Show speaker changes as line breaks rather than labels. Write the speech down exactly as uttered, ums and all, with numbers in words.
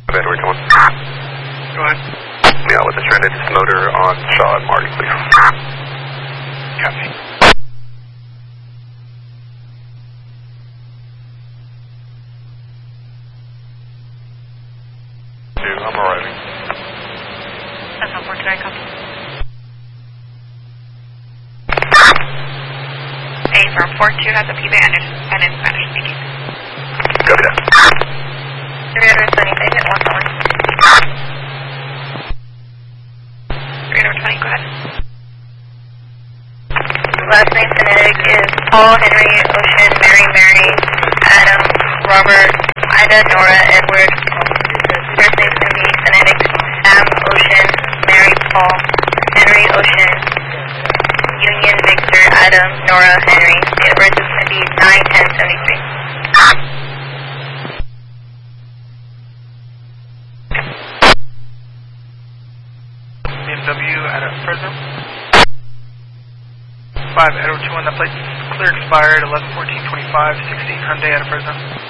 Edward one.
Go ahead.
Yeah, with the stranded motor on Shaw and Marty, please.
Copy.
Two, I'm arriving.
That's not working, I copy. A from four two has a P band and in Spanish speaking.
Copy that.
three hundred seventy-five, hit one one. three hundred twenty, go ahead. Last name phonetic is Paul, Henry, Ocean, Mary, Mary, Adam, Robert, Ida, Nora, Edward. First name's going to be phonetic Sam, Ocean, Mary, Paul, Henry, Ocean, Union, Victor, Adam, Nora, Henry. Date of birth is going to be nine ten seventy-three.
B M W out of Fresno. five Edward two one, that plate's clear expired, eleven fourteen twenty-five, sixteen Hyundai out of Fresno.